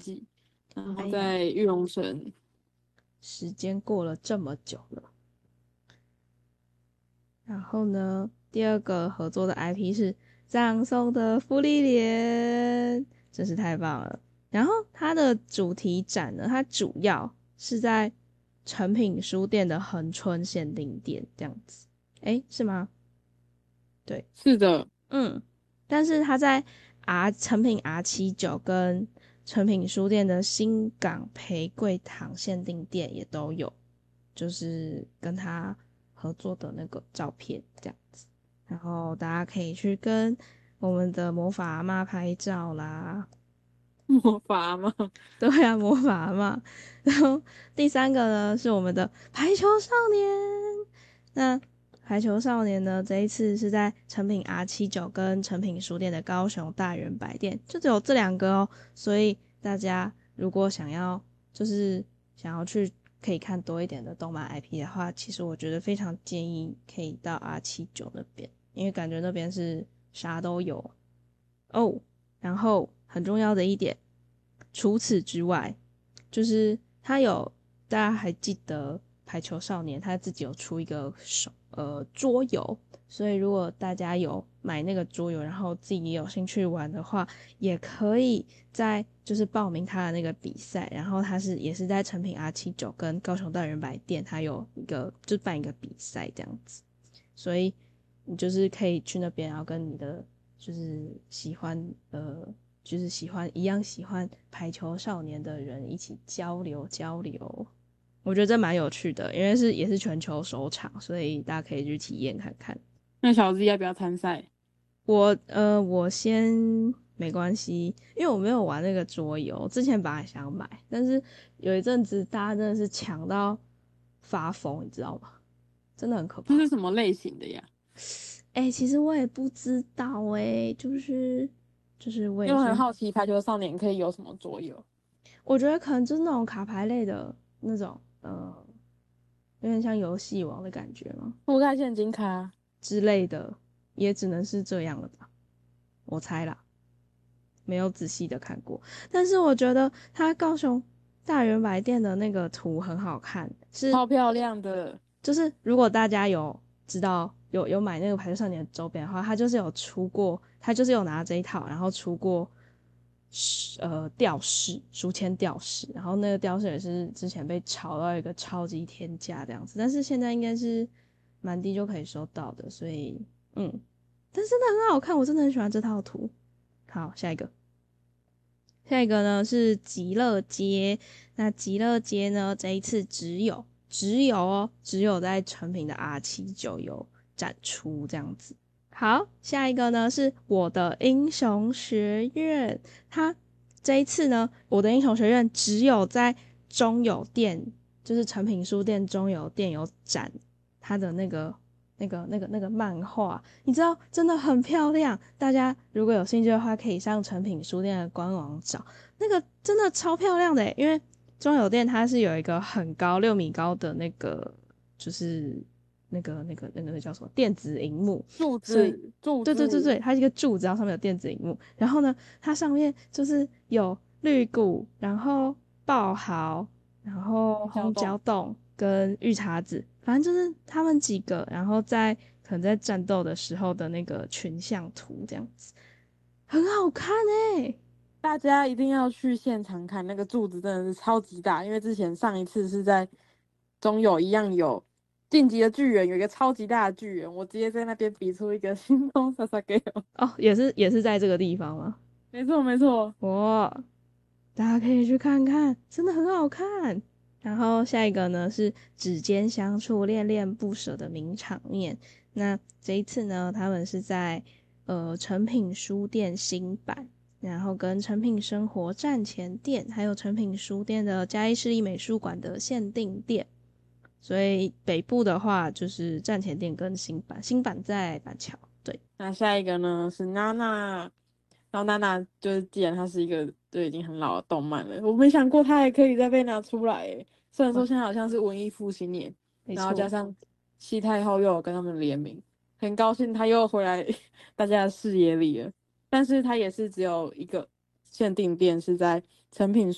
季，然后哎呀， 在玉龙城。 时间过了这么久了。然后呢，第二个合作的 IP 是葬送的芙莉莲，真是太棒了。然后它的主题展呢，它主要是在诚品书店的恒春限定店这样子。诶，是吗？对， 是的。 嗯，但是它在诚品 R79跟诚品书店的新港培贵堂限定店也都有，就是跟他合作的那个照片这样子。然后大家可以去跟我们的魔法阿嬷拍照啦。 魔法吗？ 对啊，魔法阿嬷。然后第三个呢是我们的排球少年。那排球少年呢，这一次是在成品 R79跟成品书店的高雄大圆百店，就只有这两个哦。所以大家如果想要去可以看多一点的动漫 IP 的话，其实我觉得非常建议可以到 R79那边，因为感觉那边是啥都有哦。然后很重要的一点，除此之外，就是他有大家还记得排球少年他自己有出一个桌游，所以如果大家有买那个桌游，然后自己也有兴趣玩的话，也可以在就是报名他的那个比赛，然后也是在成品 R79跟高雄大圆百店，他有就办一个比赛这样子，所以你就是可以去那边，然后跟你的就是一样喜欢排球少年的人一起交流交流。我觉得这蛮有趣的，因为也是全球首场，所以大家可以去体验看看。 那小子要不要参赛？ 我先没关系，因为我没有玩那个桌游，之前本来想买，但是有一阵子大家真的是抢到发疯，你知道吗？真的很可怕。 这是什么类型的呀？ 其实我也不知道就是我因为我很也是， 好奇，排球少年可以有什么作用？ 我觉得可能就是那种卡牌类的那种，有点像游戏王的感觉嘛覆盖现金卡。 之类的，也只能是这样了吧，我猜啦。没有仔细的看过，但是我觉得它高雄大圆白店的那个图很好看， 超漂亮的。 就是如果大家知道有买那个排球少年的周边的话，他就是有出过，他就是有拿这一套，然后出过吊饰书签吊饰，然后那个吊饰也是之前被炒到一个超级天价这样子，但是现在应该是蛮低就可以收到的，所以但是真的很好看，我真的很喜欢这套图。好，下一个呢是极乐街，那极乐街呢这一次只有在成品的 R79有展出这样子。好，下一个呢是我的英雄学院，它这一次呢，我的英雄学院只有在中友店，就是成品书店中友店有展它的那个漫画，你知道真的很漂亮。大家如果有兴趣的话，可以上成品书店的官网找，那个真的超漂亮的耶，因为中友店它是有一个很高6米高的那个，就是那个叫什么电子荧幕，所以柱子。 对对对对，它是一个柱子，然后上面有电子荧幕，然后呢，它上面就是有绿谷，然后爆豪，然后红椒小洞。 冻跟绿茶子，反正就是他们几个，然后可能在战斗的时候的那个群像图这样子，很好看欸。 大家一定要去现场看，那个柱子真的是超级大。因为之前上一次是在中友一样有晋级的巨人，有一个超级大的巨人，我直接在那边比出一个心动萨萨给我。 哦，也是在这个地方吗？ 没错没错。 哇，大家可以去看看，真的很好看。然后下一个呢是指尖相触、恋恋不舍的名场面。那这一次呢，他们是在诚品书店新版，然后跟诚品生活站前店，还有诚品书店的嘉义市立美术馆的限定店。所以北部的话就是站前店跟新版，新版在板桥。对， 那下一个呢是娜娜，然后娜娜就是既然它是一个就已经很老的动漫了，我没想过它还可以再被拿出来耶。虽然说现在好像是文艺复兴年，然后加没错。 上西太后又有跟他们联名，很高兴他又回来大家的视野里了。但是它也是只有一个限定店，是在成品